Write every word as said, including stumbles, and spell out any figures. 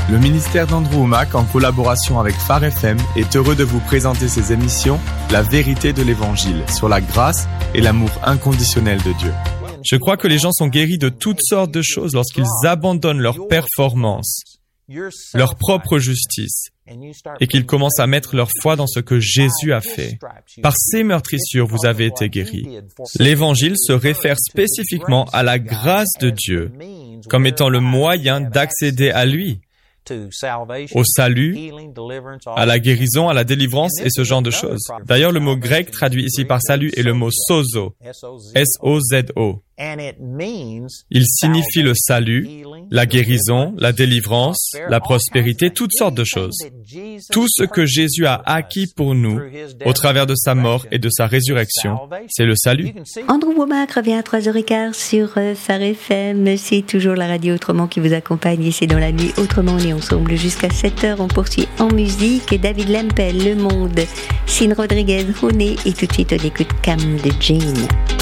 Le ministère d'Andrew Wommack, en collaboration avec Phare F M, est heureux de vous présenter ses émissions « La vérité de l'Évangile » sur la grâce et l'amour inconditionnel de Dieu. Je crois que les gens sont guéris de toutes sortes de choses lorsqu'ils abandonnent leur performance, leur propre justice, et qu'ils commencent à mettre leur foi dans ce que Jésus a fait. Par ces meurtrissures, vous avez été guéris. L'Évangile se réfère spécifiquement à la grâce de Dieu, comme étant le moyen d'accéder à lui, au salut, à la guérison, à la délivrance et ce genre de choses. D'ailleurs, le mot grec traduit ici par salut est le mot sozo, S O Z O. Il signifie le salut, la guérison, la délivrance, la prospérité, toutes sortes de choses. Tout ce que Jésus a acquis pour nous, au travers de sa mort et de sa résurrection, c'est le salut. Andrew Wommack revient à trois heures quinze sur Phare F M. C'est toujours la radio Autrement qui vous accompagne et c'est dans la nuit Autrement. On est ensemble jusqu'à sept heures. On poursuit en musique. David Lempel, Le Monde, Sin Rodriguez, Rooney et tout de suite on écoute Cam de Jane.